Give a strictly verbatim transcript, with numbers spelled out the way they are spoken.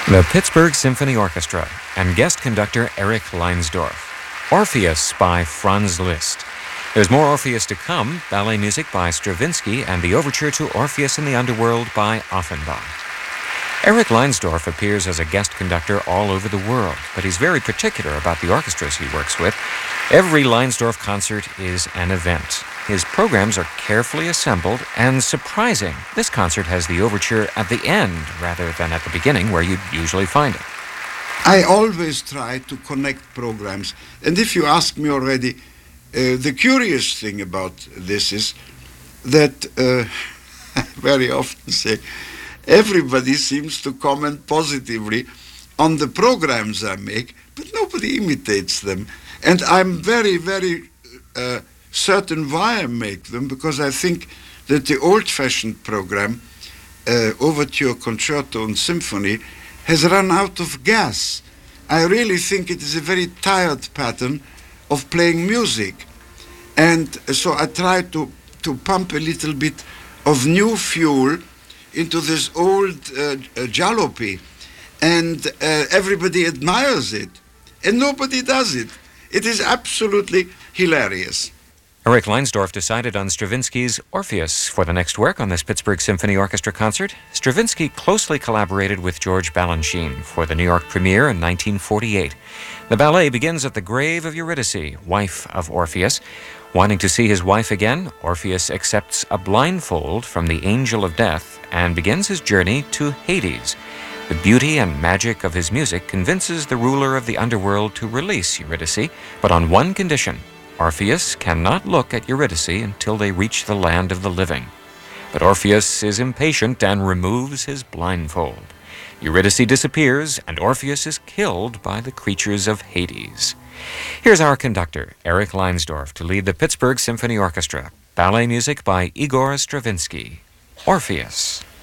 The Pittsburgh Symphony Orchestra and guest conductor Eric Leinsdorf. Orpheus by Franz Liszt. There's more Orpheus to come, ballet music by Stravinsky, and the overture to Orpheus in the Underworld by Offenbach. Eric Leinsdorf appears as a guest conductor all over the world, but he's very particular about the orchestras he works with. Every Leinsdorf concert is an event. His programs are carefully assembled and surprising. This concert has the overture at the end rather than at the beginning where you'd usually find it. I always try to connect programs. And if you ask me already, uh, the curious thing about this is that uh, I very often say everybody seems to comment positively on the programs I make, but nobody imitates them. And I'm very, very uh, certain why I make them, because I think that the old-fashioned program, uh, Overture, Concerto and Symphony, has run out of gas. I really think it is a very tired pattern of playing music. And so I try to, to pump a little bit of new fuel into this old uh, jalopy. And uh, everybody admires it. And nobody does it. It is absolutely hilarious. Eric Leinsdorf decided on Stravinsky's Orpheus for the next work on this Pittsburgh Symphony Orchestra concert. Stravinsky closely collaborated with George Balanchine for the New York premiere in nineteen forty-eight. The ballet begins at the grave of Eurydice, wife of Orpheus. Wanting to see his wife again, Orpheus accepts a blindfold from the angel of death and begins his journey to Hades. The beauty and magic of his music convinces the ruler of the underworld to release Eurydice, but on one condition: Orpheus cannot look at Eurydice until they reach the land of the living. But Orpheus is impatient and removes his blindfold. Eurydice disappears, and Orpheus is killed by the creatures of Hades. Here's our conductor, Eric Leinsdorf, to lead the Pittsburgh Symphony Orchestra. Ballet music by Igor Stravinsky. Orpheus.